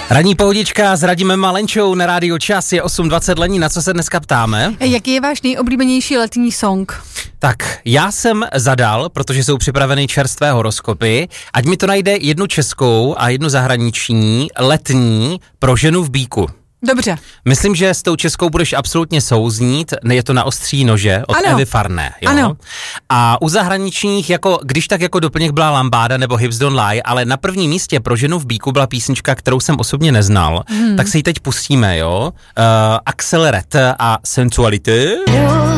Ranní pohodička s Radimem Malenčou na rádiu Čas je 8:20 lení. Na co se dneska ptáme? Jaký je váš nejoblíbenější letní song? Tak, já jsem zadal, protože jsou připraveny čerstvé horoskopy, ať mi to najde jednu českou a jednu zahraniční letní pro ženu v bíku. Dobře. Myslím, že s tou českou budeš absolutně souznít, je to Na ostří nože od Evy Farné. Jo? Ano. A u zahraničních, jako, když tak jako doplněk byla Lambáda nebo Hips Don't Lie, ale na prvním místě pro ženu v bíku byla písnička, kterou jsem osobně neznal, tak si ji teď pustíme, jo? Accelerate a Sensuality.